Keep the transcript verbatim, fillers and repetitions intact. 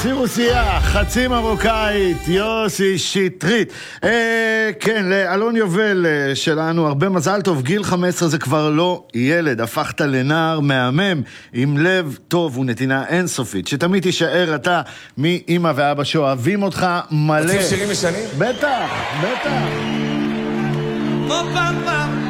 חצי רוסיה, חצי מרוקאית, יוסי שטרית. אה, כן, לאלון יובל שלנו, הרבה מזל טוב, גיל חמש עשרה זה כבר לא ילד, הפכת לנער מהמם, עם לב טוב ונתינה אינסופית, שתמיד תישאר אתה מאמא ואבא שאוהבים אותך מלא. רוצים שירים משנים? בטח, בטח.